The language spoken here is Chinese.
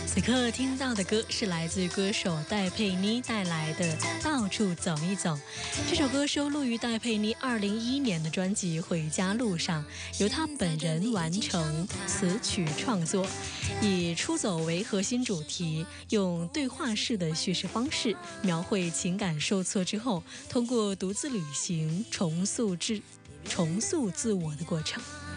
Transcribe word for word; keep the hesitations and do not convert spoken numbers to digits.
此刻听到的歌是来自歌手戴佩妮带来的《到处走一走》。这首歌收录于戴佩妮二零一一年的专辑《回家路上》，由她本人完成词曲创作，以出走为核心主题，用对话式的叙事方式描绘情感受挫之后，通过独自旅行重塑自重塑自我的过程。